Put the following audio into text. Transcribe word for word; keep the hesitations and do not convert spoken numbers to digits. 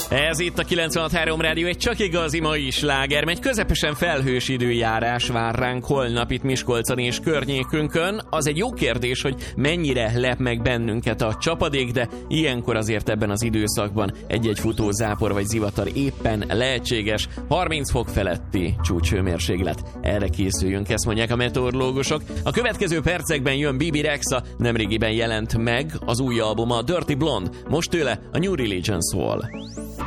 Ez itt a kilencvenhat három Rádió, egy csak igazi mai sláger, egy közepesen felhős időjárás vár ránk holnap itt Miskolcon és környékünkön. Az egy jó kérdés, hogy mennyire lep meg bennünket a csapadék, de ilyenkor azért ebben az időszakban egy-egy futó zápor vagy zivatar éppen lehetséges. harminc fok feletti csúcshőmérséklet. Erre készüljünk, ezt mondják a meteorológusok. A következő percekben jön Bibi Rexha, nemrégiben jelent meg az új albuma, Dirty Blonde, most tőle a New Religion szól.